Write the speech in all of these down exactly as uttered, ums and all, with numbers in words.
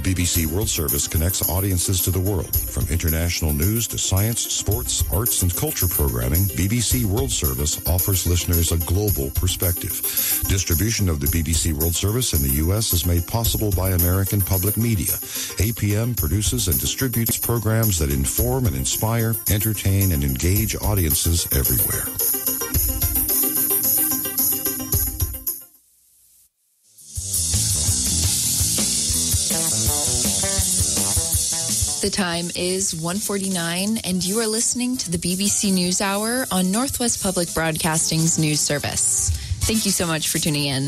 B B C World Service connects audiences to the world. From international news to science, sports, arts, and culture programming, B B C World Service offers listeners a global perspective. Distribution of the B B C World Service in the U S is made possible by American Public Media. A P M produces and distributes programs that inform and inspire, entertain, and engage audiences everywhere. The time is one forty-nine, and you are listening to the B B C News Hour on Northwest Public Broadcasting's news service. Thank you so much for tuning in.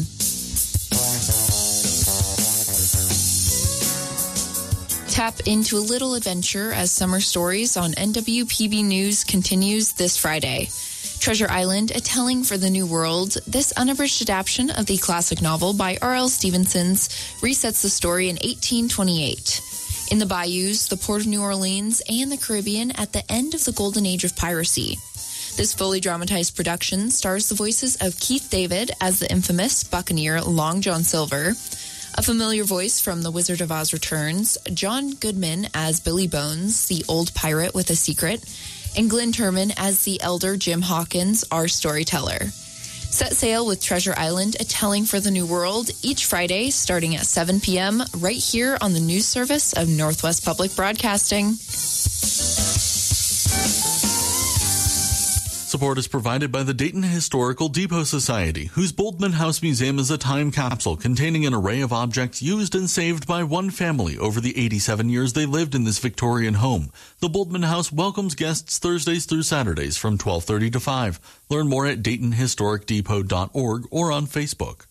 Tap into a little adventure as Summer Stories on N W P B News continues this Friday. Treasure Island, A Telling for the New World, this unabridged adaptation of the classic novel by R L Stevenson's resets the story in eighteen twenty-eight. In the bayous, the Port of New Orleans, and the Caribbean at the end of the golden age of piracy. This fully dramatized production stars the voices of Keith David as the infamous buccaneer Long John Silver, a familiar voice from The Wizard of Oz Returns, John Goodman as Billy Bones, the old pirate with a secret, and Glenn Turman as the elder Jim Hawkins, our storyteller. Set sail with Treasure Island, A Telling for the New World, each Friday starting at seven p.m. right here on the news service of Northwest Public Broadcasting. Support is provided by the Dayton Historical Depot Society, whose Boldman House Museum is a time capsule containing an array of objects used and saved by one family over the eighty-seven years they lived in this Victorian home. The Boldman House welcomes guests Thursdays through Saturdays from twelve thirty to five. Learn more at dayton historic depot dot org or on Facebook.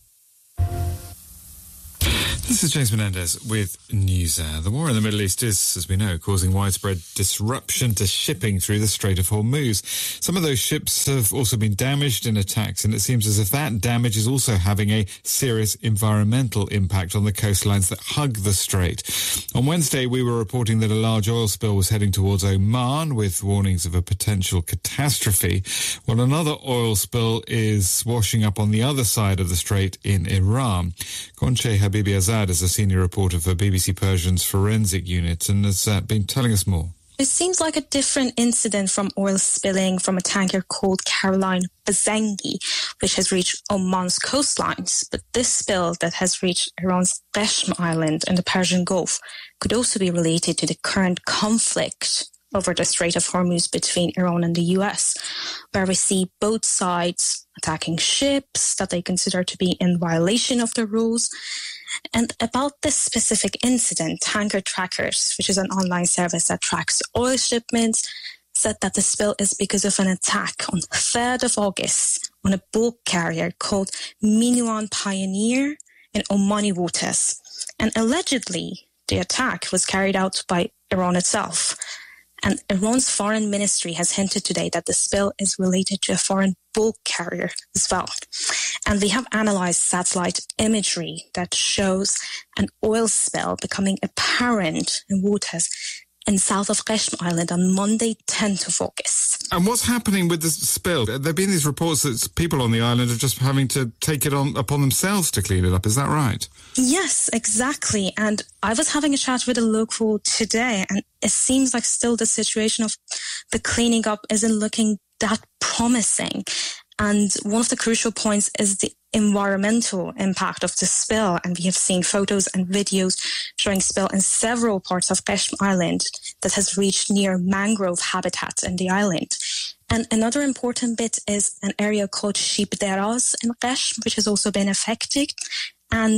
This is James Menendez with NewsHour. The war in the Middle East is, as we know, causing widespread disruption to shipping through the Strait of Hormuz. Some of those ships have also been damaged in attacks, and it seems as if that damage is also having a serious environmental impact on the coastlines that hug the strait. On Wednesday, we were reporting that a large oil spill was heading towards Oman, with warnings of a potential catastrophe, while another oil spill is washing up on the other side of the strait in Iran. Conche Habibi Azad is a senior reporter for B B C Persian's Forensic Unit and has uh, been telling us more. It seems like a different incident from oil spilling from a tanker called Caroline Bazengi, which has reached Oman's coastlines. But this spill that has reached Iran's Qeshm Island and the Persian Gulf could also be related to the current conflict over the Strait of Hormuz between Iran and the U S, where we see both sides attacking ships that they consider to be in violation of the rules. And about this specific incident, Tanker Trackers, which is an online service that tracks oil shipments, said that the spill is because of an attack on the third of August on a bulk carrier called Minuan Pioneer in Omani waters. And allegedly, the attack was carried out by Iran itself. And Iran's foreign ministry has hinted today that the spill is related to a foreign bulk carrier as well. And we have analyzed satellite imagery that shows an oil spill becoming apparent in waters in south of Qeshm Island on Monday, tenth of August. And what's happening with the spill? There have been these reports that people on the island are just having to take it on upon themselves to clean it up. Is that right? Yes, exactly. And I was having a chat with a local today, and it seems like still the situation of the cleaning up isn't looking that promising. And one of the crucial points is the environmental impact of the spill. And we have seen photos and videos showing spill in several parts of Qeshm Island that has reached near mangrove habitats in the island. And another important bit is an area called Shib Deraz in Qeshm, which has also been affected. And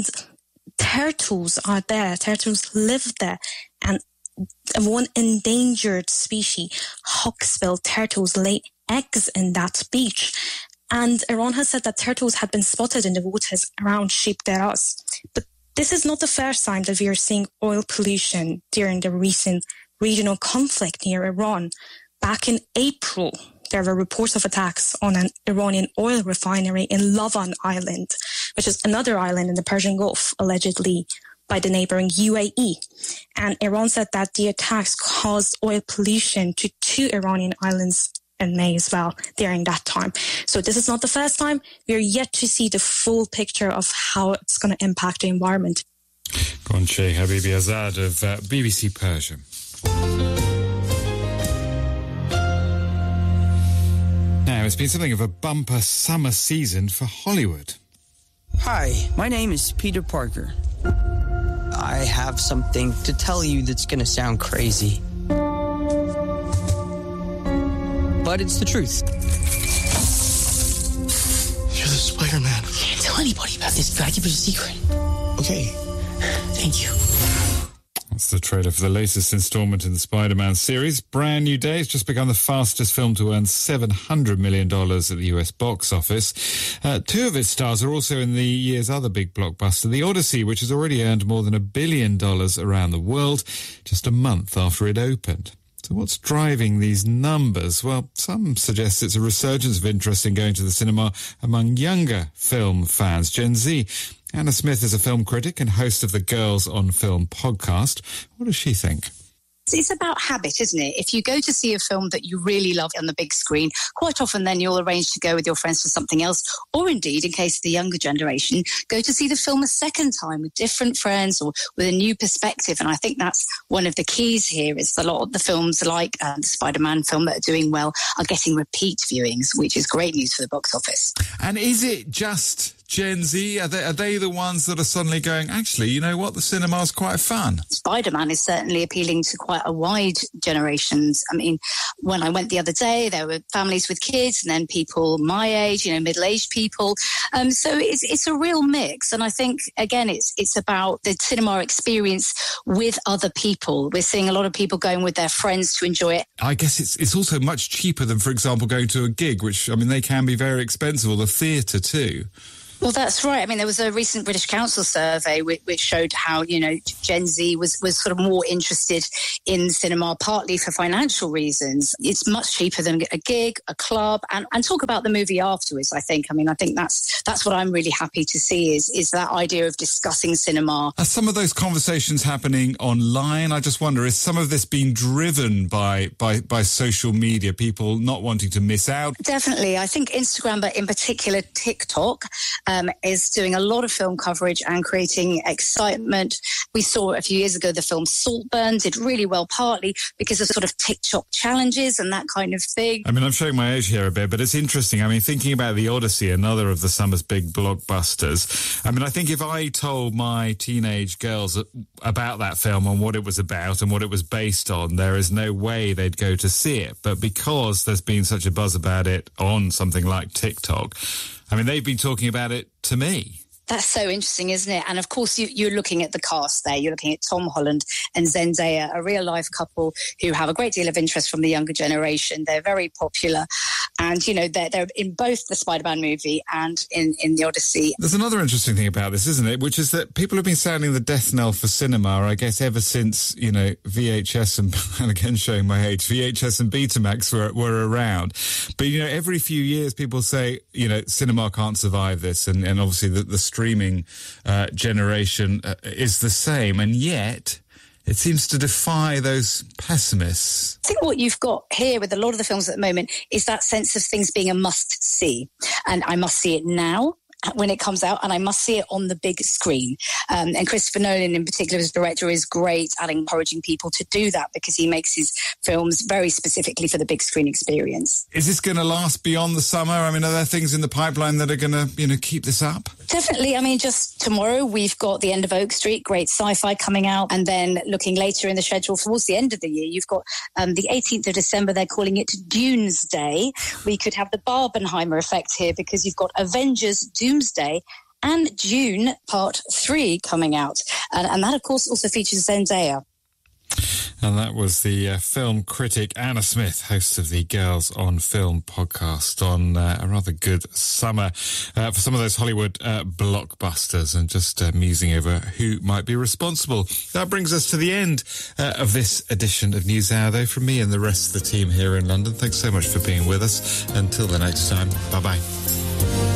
turtles are there. Turtles live there. And one endangered species, hawksbill turtles, lay eggs in that beach. And Iran has said that turtles had been spotted in the waters around Shib Deraz. But this is not the first time that we are seeing oil pollution during the recent regional conflict near Iran. Back in April, there were reports of attacks on an Iranian oil refinery in Lavan Island, which is another island in the Persian Gulf, allegedly by the neighboring U A E. And Iran said that the attacks caused oil pollution to two Iranian islands in May as well during that time. So this is not the first time. We are yet to see the full picture of how it's going to impact the environment. Gonche Habibi Azad of uh, B B C Persia. Now, it's been something of a bumper summer season for Hollywood. Hi, my name is Peter Parker. I have something to tell you that's going to sound crazy. But it's the truth. You're the Spider-Man. Can't tell anybody about this. Gotta keep it a secret. Okay. Thank you. That's the trailer for the latest installment in the Spider-Man series. Brand New Day has just become the fastest film to earn seven hundred million dollars at the U S box office. Uh, two of its stars are also in the year's other big blockbuster, The Odyssey, which has already earned more than a billion dollars around the world just a month after it opened. So what's driving these numbers? Well, some suggest it's a resurgence of interest in going to the cinema among younger film fans, Gen Z. Anna Smith is a film critic and host of the Girls on Film podcast. What does she think? It's about habit, isn't it? If you go to see a film that you really love on the big screen, quite often then you'll arrange to go with your friends for something else, or indeed, in case of the younger generation, go to see the film a second time with different friends or with a new perspective. And I think that's one of the keys here, is a lot of the films like uh, the Spider-Man film that are doing well are getting repeat viewings, which is great news for the box office. And is it just Gen Z? Are they, are they the ones that are suddenly going, actually, you know what, the cinema's quite fun? Spider-Man is certainly appealing to quite a wide generations. I mean, when I went the other day, there were families with kids and then people my age, you know, middle-aged people. Um, so it's it's a real mix. And I think, again, it's it's about the cinema experience with other people. We're seeing a lot of people going with their friends to enjoy it. I guess it's it's also much cheaper than, for example, going to a gig, which, I mean, they can be very expensive, or the theatre too. Well, that's right. I mean, there was a recent British Council survey which, which showed how, you know, Gen Z was, was sort of more interested in cinema, partly for financial reasons. It's much cheaper than a gig, a club, and, and talk about the movie afterwards, I think. I mean, I think that's that's what I'm really happy to see is, is that idea of discussing cinema. Are some of those conversations happening online? I just wonder, is some of this being driven by, by, by social media, people not wanting to miss out? Definitely. I think Instagram, but in particular TikTok, Um, is doing a lot of film coverage and creating excitement. We saw a few years ago the film Saltburn did really well, partly because of sort of TikTok challenges and that kind of thing. I mean, I'm showing my age here a bit, but it's interesting. I mean, thinking about The Odyssey, another of the summer's big blockbusters. I mean, I think if I told my teenage girls about that film and what it was about and what it was based on, there is no way they'd go to see it. But because there's been such a buzz about it on something like TikTok, I mean, they've been talking about it to me. That's so interesting, isn't it? And of course, you, you're looking at the cast there. You're looking at Tom Holland and Zendaya, a real-life couple who have a great deal of interest from the younger generation. They're very popular. And, you know, they're, they're in both the Spider-Man movie and in, in The Odyssey. There's another interesting thing about this, isn't it? Which is that people have been sounding the death knell for cinema, I guess, ever since, you know, V H S and, and again, showing my age, V H S and Betamax were, were around. But, you know, every few years people say, you know, cinema can't survive this. And, and obviously the, the streaming uh, generation uh, is the same. And yet it seems to defy those pessimists. I think what you've got here with a lot of the films at the moment is that sense of things being a must-see. And I must see it now when it comes out, and I must see it on the big screen. Um, and Christopher Nolan, in particular, as director, is great at encouraging people to do that because he makes his films very specifically for the big screen experience. Is this going to last beyond the summer? I mean, are there things in the pipeline that are going to, you know, keep this up? Definitely. I mean, just tomorrow we've got The End of Oak Street, great sci-fi coming out. And then looking later in the schedule towards the end of the year, you've got um, the eighteenth of December, they're calling it Dunes Day. We could have the Barbenheimer effect here because you've got Avengers Doomsday and Dune Part three coming out. And, and that, of course, also features Zendaya. And that was the uh, film critic Anna Smith, host of the Girls on Film podcast, on uh, a rather good summer uh, for some of those Hollywood uh, blockbusters, and just uh, musing over who might be responsible. That brings us to the end uh, of this edition of NewsHour, though. From me and the rest of the team here in London, thanks so much for being with us. Until the next time, bye-bye.